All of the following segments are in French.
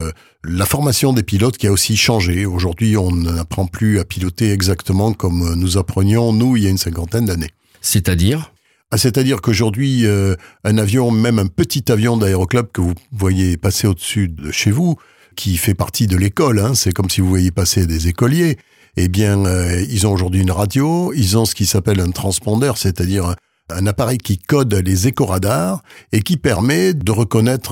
la formation des pilotes qui a aussi changé. Aujourd'hui, on n'apprend plus à piloter exactement comme nous apprenions, nous, il y a une 50aine d'années. C'est-à-dire ? C'est-à-dire qu'aujourd'hui, un avion, même un petit avion d'aéroclub que vous voyez passer au-dessus de chez vous, qui fait partie de l'école, c'est comme si vous voyiez passer des écoliers, eh bien, ils ont aujourd'hui une radio, ils ont ce qui s'appelle un transpondeur, c'est-à-dire un appareil qui code les écoradars et qui permet de reconnaître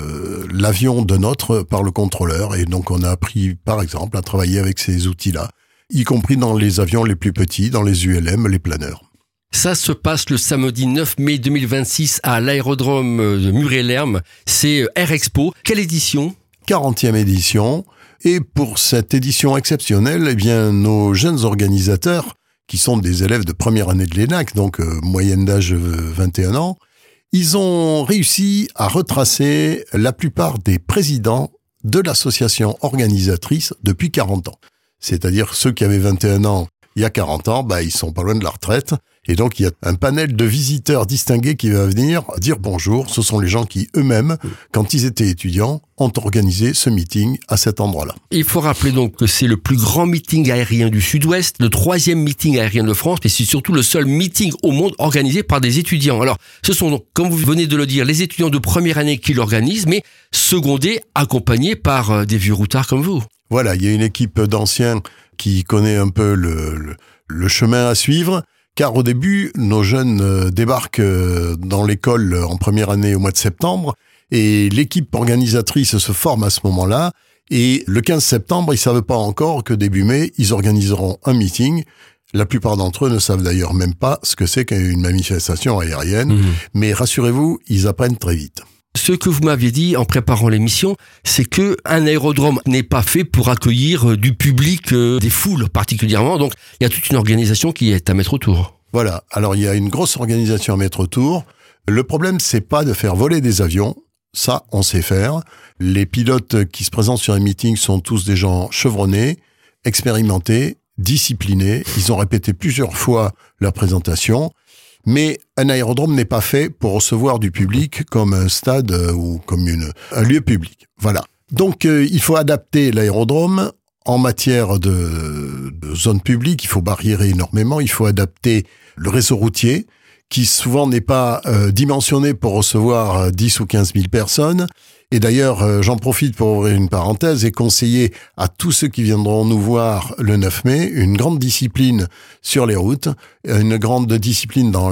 l'avion d'un autre par le contrôleur. Et donc, on a appris, par exemple, à travailler avec ces outils-là, y compris dans les avions les plus petits, dans les ULM, les planeurs. Ça se passe le samedi 9 mai 2026 à l'aérodrome de Muret-Lherm. C'est Air Expo. Quelle édition ? 40e édition. Et pour cette édition exceptionnelle, eh bien, nos jeunes organisateurs, qui sont des élèves de première année de l'ENAC, donc moyenne d'âge 21 ans, ils ont réussi à retracer la plupart des présidents de l'association organisatrice depuis 40 ans. C'est-à-dire ceux qui avaient 21 ans il y a 40 ans, ils sont pas loin de la retraite. Et donc, il y a un panel de visiteurs distingués qui va venir dire bonjour. Ce sont les gens qui, eux-mêmes, quand ils étaient étudiants, ont organisé ce meeting à cet endroit-là. Il faut rappeler donc que c'est le plus grand meeting aérien du Sud-Ouest, le 3e meeting aérien de France, mais c'est surtout le seul meeting au monde organisé par des étudiants. Alors, ce sont donc, comme vous venez de le dire, les étudiants de première année qui l'organisent, mais secondés, accompagnés par des vieux routards comme vous. Voilà, il y a une équipe d'anciens qui connaît un peu le chemin à suivre. Car au début, nos jeunes débarquent dans l'école en première année au mois de septembre et l'équipe organisatrice se forme à ce moment-là. Et le 15 septembre, ils ne savent pas encore que début mai, ils organiseront un meeting. La plupart d'entre eux ne savent d'ailleurs même pas ce que c'est qu'une manifestation aérienne. Mais rassurez-vous, ils apprennent très vite. Ce que vous m'aviez dit en préparant l'émission, c'est que un aérodrome n'est pas fait pour accueillir du public, des foules particulièrement. Donc, il y a toute une organisation qui est à mettre autour. Voilà. Alors, il y a une grosse organisation à mettre autour. Le problème, c'est pas de faire voler des avions. Ça, on sait faire. Les pilotes qui se présentent sur un meeting sont tous des gens chevronnés, expérimentés, disciplinés. Ils ont répété plusieurs fois leur présentation. Mais un aérodrome n'est pas fait pour recevoir du public comme un stade ou comme un lieu public. Voilà. Donc, il faut adapter l'aérodrome en matière de zone publique. Il faut barriérer énormément. Il faut adapter le réseau routier qui souvent n'est pas dimensionné pour recevoir 10 ou 15 000 personnes. Et d'ailleurs, j'en profite pour ouvrir une parenthèse et conseiller à tous ceux qui viendront nous voir le 9 mai une grande discipline sur les routes, une grande discipline dans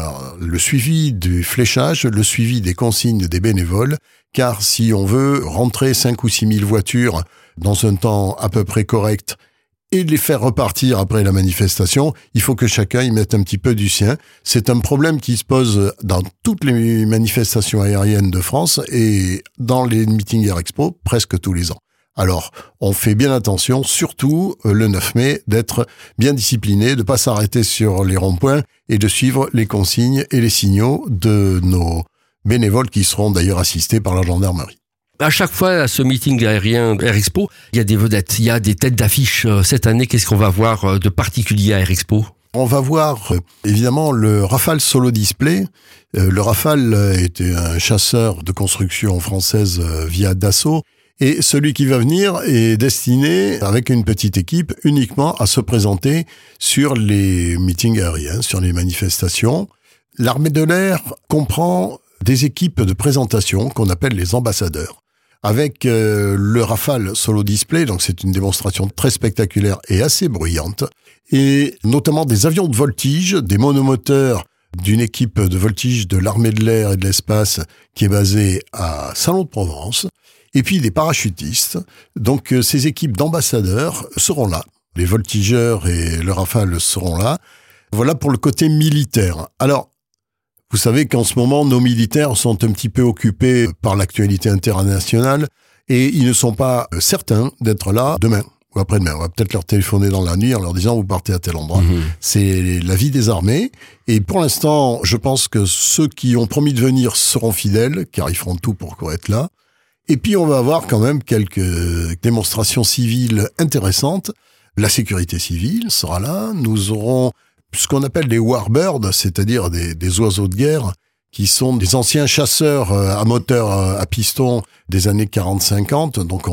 le suivi du fléchage, le suivi des consignes des bénévoles, car si on veut rentrer 5 ou 6 000 voitures dans un temps à peu près correct et les faire repartir après la manifestation, il faut que chacun y mette un petit peu du sien. C'est un problème qui se pose dans toutes les manifestations aériennes de France et dans les meetings Air Expo presque tous les ans. Alors, on fait bien attention, surtout le 9 mai, d'être bien discipliné, de ne pas s'arrêter sur les ronds-points et de suivre les consignes et les signaux de nos bénévoles qui seront d'ailleurs assistés par la gendarmerie. À chaque fois, à ce meeting aérien Air Expo, il y a des vedettes, il y a des têtes d'affiche. Cette année, qu'est-ce qu'on va voir de particulier à Air Expo ? On va voir évidemment le Rafale Solo Display. Le Rafale était un chasseur de construction française via Dassault. Et celui qui va venir est destiné, avec une petite équipe, uniquement à se présenter sur les meetings aériens, sur les manifestations. L'armée de l'air comprend des équipes de présentation qu'on appelle les ambassadeurs. Avec le Rafale Solo Display, donc c'est une démonstration très spectaculaire et assez bruyante, et notamment des avions de voltige, des monomoteurs d'une équipe de voltige de l'armée de l'air et de l'espace qui est basée à Salon-de-Provence, et puis des parachutistes. Donc ces équipes d'ambassadeurs seront là. Les voltigeurs et le Rafale seront là. Voilà pour le côté militaire. Alors, vous savez qu'en ce moment, nos militaires sont un petit peu occupés par l'actualité internationale et ils ne sont pas certains d'être là demain ou après-demain. On va peut-être leur téléphoner dans la nuit en leur disant « vous partez à tel endroit ». C'est la vie des armées. Et pour l'instant, je pense que ceux qui ont promis de venir seront fidèles, car ils feront tout pour être là. Et puis, on va avoir quand même quelques démonstrations civiles intéressantes. La sécurité civile sera là. Nous aurons ce qu'on appelle des warbirds, c'est-à-dire des oiseaux de guerre, qui sont des anciens chasseurs à moteur à piston des années 40-50. Donc,